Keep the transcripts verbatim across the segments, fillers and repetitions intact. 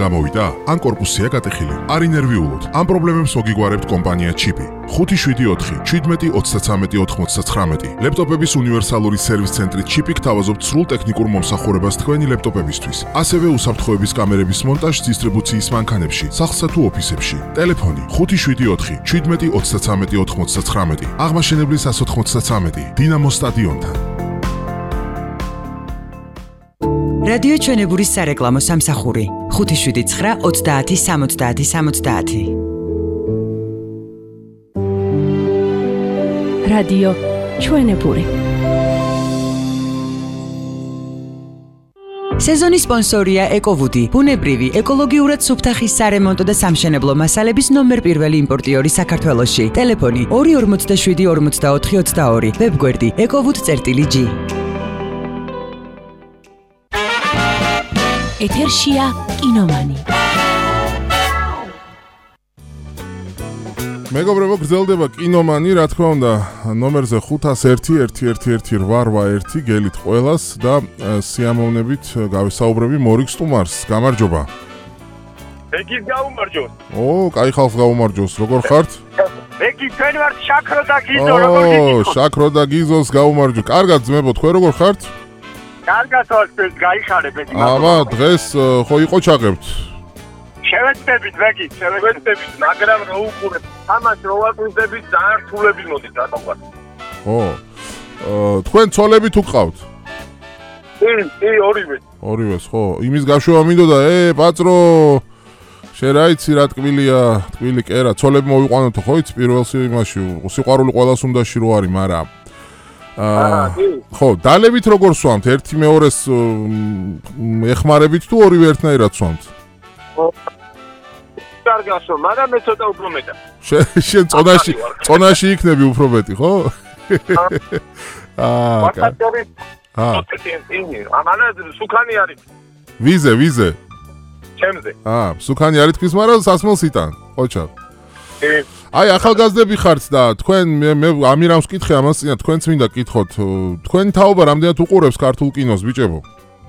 გამოვიდა, ან კორპუსია გატეხილი. არ ინერვიულოთ. ამ პრობლემებს მოგიგვარებთ კომპანია ჩიპი. ხუთი შვიდი ოთხი შვიდმეტი ოცდათრამეტი ოთხმოცდათრამეტი. ლეპტოპების უნივერსალური სერვის ცენტრი ჩიპი გთავაზობთ სრულ ტექნიკურ მომსახურებას თქვენი ლეპტოპებისთვის. ასევე უსაფრთხოების კამერების მონტაჟს დისტრიბუციის მანქანებში, სახლსა თუ ოფისებში. ტელეფონი ხუთი შვიდი ოთხი შვიდმეტი ოცდათრამეტი ოთხმოცდათრამეტი. აღმაშენებლის ას ოთხმოცდათრამეტი. დინამოს სტადიონთან. რადიო ჩვენებურის სარეკლამო სამსახური ხუთი შვიდი ცხრა ოცდაათი სამოცდაათი სამოცდაათი. რადიო ჩვენებური. სეზონის სპონსორია ეკოვუდი, ბუნებრივი, ეკოლოგიურად სუფთა ხის სარემონტო და სამშენებლო მასალების ნომერ პირველი იმპორტიორი საქართველოში. ტელეფონი ორი ორმოცდაშვიდი ორმოცდაოთხი ოცდაორი. ვებგვერდი ekovud.gi. ეთერშია კინომანი. მეგობრებო, გრძელდება კინომანი, რა თქმა უნდა, ნომერზე ხუთას ერთი ერთი ერთი ერთი რვა ერთი გელით ყველას და სიამოვნებით გავისაუბრები მორიგ სტუმარს. გამარჯობა. მეგის გაუმარჯოს. ო, კაი ხალხს გაუმარჯოს. როგორ ხართ? მეგი თქვენ ვართ შაქრო და გიზო, როგორ ო, გიგიქოთ? შაქრო და გიზოს გაუმარჯო. კარგად ძმებო, თქვენ როგორ ხართ? კარგად ვარ, გაიხარებ მეგი. აბა, დღეს ხო იყო ჩაღებთ. შევეცდებით მეგი, შევეცდებით, მაგრამ რო უყურებ, ამას რო ვაკუნდებით, ძალიან რთულები მოდის რატომღაც. ო, თქვენ ცოლები თუ გყავთ? კი, კი, ორივე. ორივეს, ხო. იმის გაშვება მინდოდა, ე, პაწრო, შენ რა იცი რა ტკბილია, ტკბილი კერა, ცოლები მოვიყვანოთ ხო იცი პირველ იმაში, სიყვარული ყველას უნდაში რო არის, მაგრამ აა, ხო, დალებით როგორ სვამთ? ერთი მეორეს ეხმარებით თუ ორივე ერთნაირად სვამთ? კარგასო, მაგრამ მე ცოტა უფრო მეტა. შენ წონაში, წონაში იქნები უფრო მეტი, ხო? აა, ვაკატორი. აა, ამანა სუქანი არის. ვიზე, ვიზე. ჩემზე. აა, სუქანი არის თქვის, მაგრამ სასმელს იტან, ყოჩა. კი. აი, ახალგაზრდები ხართ და თქვენ მე მე ამირამს ვკითხე ამას წინა, თქვენც მინდა გკითხოთ, თქვენი თაობა რამდენად უყურებს ქართულ კინოს, ბიჭებო?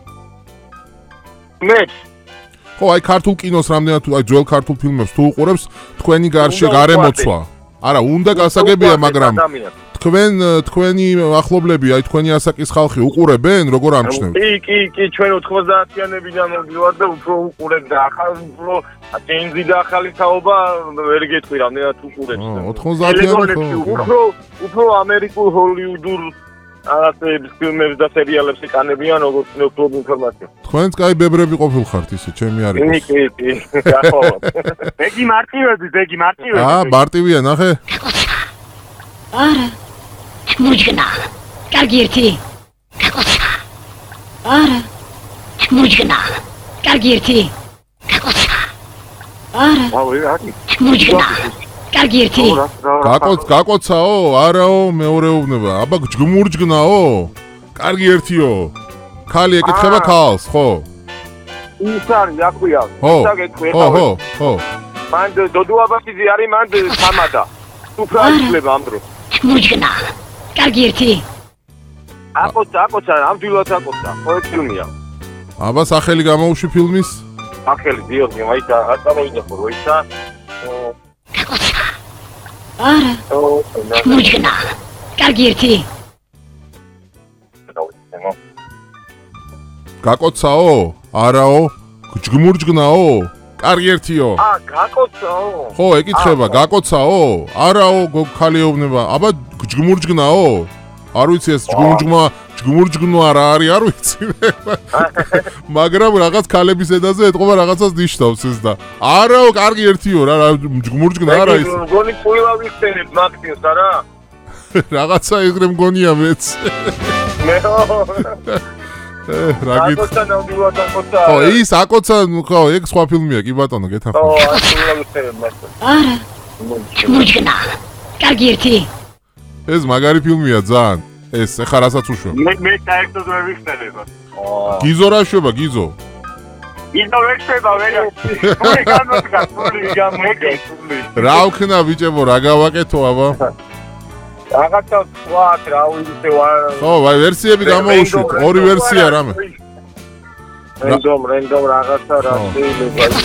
მე ხო, აი ქართულ კინოს რამდენად აი ძველ ქართულ ფილმებს თუ უყურებს, თქვენი გარშე გარემოცვა. არა, უნდა გასაგებია, მაგრამ თქვენ თქვენი ახლობლები, აი თქვენი ასაკის ხალხი უყურებენ, როგორ ამჩნევთ? კი, კი, კი, ჩვენ ოთხმოცდაათიანებიდან მოვიდივართ და უფრო უყურებ და ახალ უფრო ჯენზი და ახალი თაობა ვერ გეტყვი რამდენად უყურებს. ოთხმოცდაათიანი ხო? უფრო უფრო ამერიკულ ჰოლივუდურ რაღაცებს ფილმებს და სერიალებს ეკანებიან როგორც ნეკლუბ ინფორმაცია. თქვენც კაი ბებრები ყოფილხართ ისე, ჩემი არის. კი, კი, კი, გახლავთ. მეგი მარტივები, მეგი მარტივები. აა, მარტივია, ნახე. არა. მუჯგნა. კარგი ერთი. გაკოცა. არა. მუჯგნა. კარგი ერთი. გაკოცა. არა. ავი, აკი. მუჯგნა. კარგი ერთი. გაკოც გაკოცაო? არაო, მეორეუბნება. აბა ჯგმურჯგნაო? კარგი ერთიო. ქალი ეკითხება ქალს, ხო? ის არის, აქვია. ხო, ხო, ხო, ხო. მან დოდუაბასიძე არის, მან თამადა. უფრო აძლება ამ დროს. მუჯგნა. კარგი ერთი. აკოცა, აკოცა, ამდილად აკოცა. ხო ფილმია. აბა სახელი გამოუშვი ფილმის? ახელი დიოგი, აი და აწამოვიდა ხო, როიცა. არა. მუჯგნა. კარგი ერთი. გაკოცაო? არაო? ჯგმურჯგნაო? კარგი ერთიო. აა, გაკოცაო? ხო, ეკითხება, გაკოცაო? არაო, ქალი ეუბნება. აბა ჯგმურჯგნაო? არ ვიცი ეს ჯგმურჯგმა, ჯგმურჯგნვა რა არის, არ ვიცი. მაგრამ რაღაც ქალების ზედაზე ეთყობა რაღაცას ნიშნავს ეს და. არაო, კარგი ერთიო, რა ჯგმურჯგნა არა ის. გონი ყველა ვიხსენებ მაგთინს არა? რაღაცა ეგრე მგონია მეც. მეო. რა გით? აკოცა ნამდვილად აკოცა. ხო, ის აკოცა, ხო, ეგ სხვა ფილმია, კი ბატონო, გეთახმები. ო, ასე ვიხსენებ მაგას. არა. მუჯგნა. კარგი ერთი. ეს მაგარი ფილმია ძალიან. ეს ეხა რასაც უშვებ. მე მე საერთოდ ვერ ვიხსენებ. აა. გიზო რა შვება, გიზო? იდო ვექება ვერა. ფული გამოდგა, ფული გამოგე, ფული. რა ვქნა ბიჭებო, რა გავაკეთო აბა? რაღაცა სხვა რა ვიცი ვარ. ხო, ვაი ვერსიები გამოუშვით, ორი ვერსია რამე. რენდომ, რენდომ რაღაცა რა შეიძლება.